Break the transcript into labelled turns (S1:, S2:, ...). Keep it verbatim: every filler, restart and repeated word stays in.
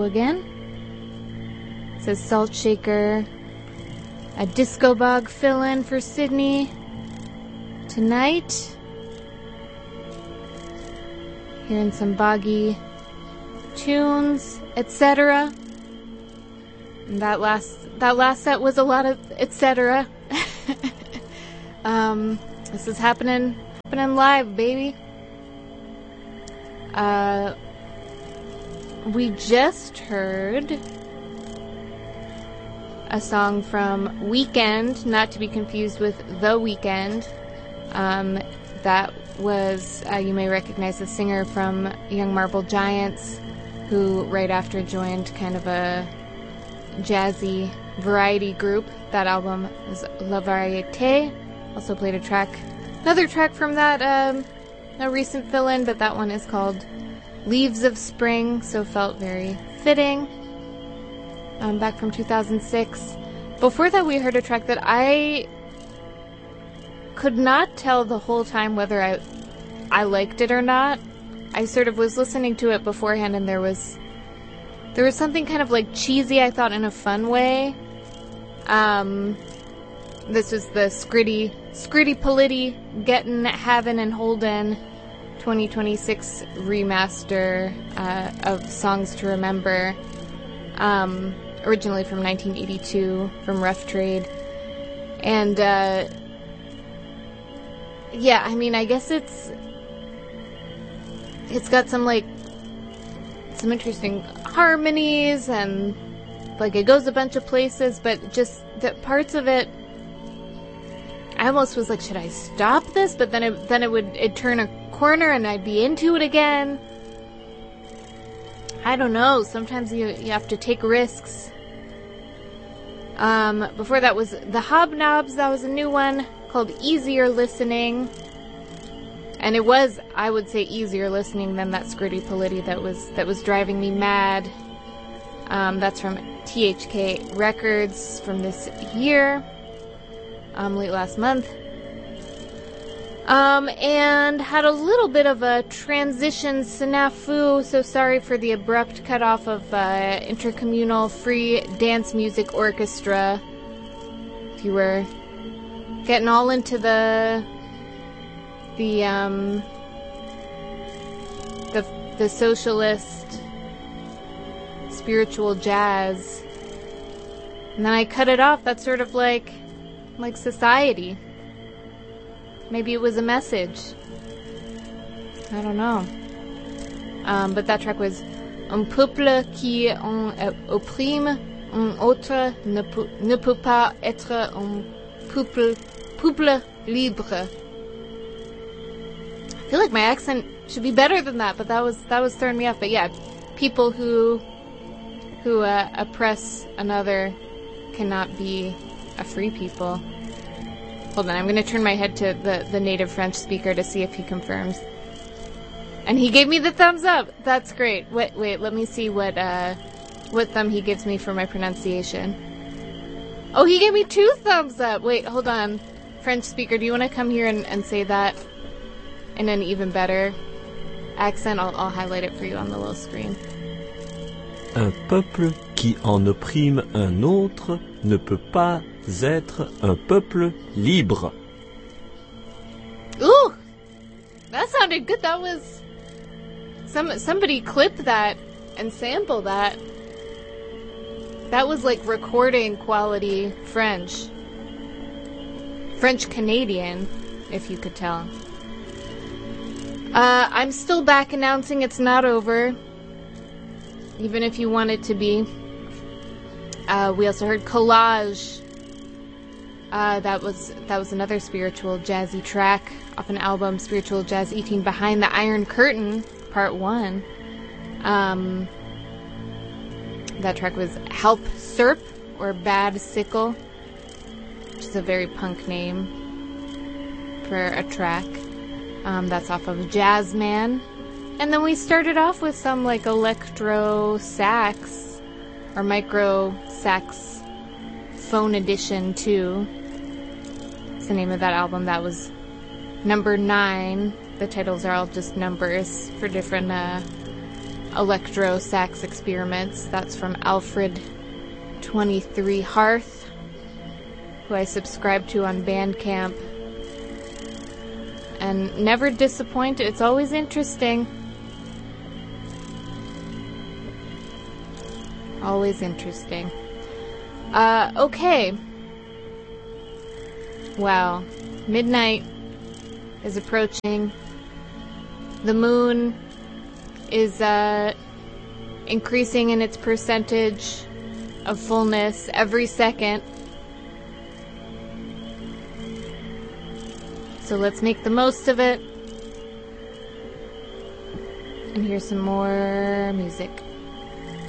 S1: again. It says Salt Shaker. A Disco Bog fill-in for Sydney tonight. Hearing some boggy tunes, et cetera. That last that last set was a lot of et cetera. um, this is happening happening live, baby. Uh, we just heard a song from Weeknd, not to be confused with The Weeknd. Um, that was, uh, you may recognize the singer from Young Marble Giants, who right after joined kind of a jazzy variety group. That album was La Variété. Also played a track, another track from that, um, a recent fill-in, but that one is called Leaves of Spring, so felt very fitting. Um, back from two thousand six. Before that, we heard a track that I could not tell the whole time whether I I liked it or not. I sort of was listening to it beforehand, and there was there was something kind of like cheesy, I thought, in a fun way. Um, this was the Skritty Skritty Politti Gettin', Havin', and Holdin' twenty twenty-six remaster uh, of Songs to Remember. Um, originally from nineteen eighty-two, from Rough Trade. And, uh, yeah, I mean, I guess it's, it's got some, like, some interesting harmonies, and, like, it goes a bunch of places, but just the parts of it, I almost was like, should I stop this? But then it, then it would, it'd turn a corner and I'd be into it again. I don't know. Sometimes you you have to take risks. Um, before that was The Hobnobs. That was a new one called Easier Listening. And it was, I would say, easier listening than that Skritty Politti that was that was driving me mad. Um, that's from T H K Records from this year, um, late last month. Um, and had a little bit of a transition snafu, so sorry for the abrupt cutoff of uh, Intercommunal Free Dance Music Orchestra. If you were getting all into the the um the the socialist spiritual jazz, and then I cut it off. That's sort of like like society. Maybe it was a message. I don't know. Um, but that track was Un peuple qui en opprime un autre ne peut, ne peut pas être un peuple, peuple libre. I feel like my accent should be better than that, but that was that was throwing me off. But yeah, people who who uh, oppress another cannot be a free people. Hold on, I'm going to turn my head to the, the native French speaker to see if he confirms. And he gave me the thumbs up. That's great. Wait, wait, let me see what uh, what thumb he gives me for my pronunciation. Oh, he gave me two thumbs up. Wait, hold on. French speaker, do you want to come here and, and say that in an even better accent? I'll, I'll highlight it for you on the little screen.
S2: Un peuple qui en opprime un autre ne peut pas être un peuple libre.
S1: Ooh! That sounded good. That was... Some somebody clip that and sample that. That was like recording quality French. French Canadian, if you could tell. Uh, I'm still back announcing it's not over. Even if you want it to be. Uh, we also heard Collage. Uh, that was that was another spiritual jazzy track off an album, Spiritual Jazz eighteen, Behind the Iron Curtain, Part one. Um, that track was Help Serp, or Bad Sickle, which is a very punk name for a track. Um, that's off of Jazzman. And then we started off with some like electro sax, or micro sax phone edition too. It's the name of that album. That was number nine. The titles are all just numbers for different uh, electro sax experiments. That's from Alfred twenty-three Hearth, who I subscribe to on Bandcamp. And never disappoint. It's always interesting. Always interesting. Uh, okay. Wow. Midnight is approaching. The moon is uh, increasing in its percentage of fullness every second. So let's make the most of it. And here's some more music.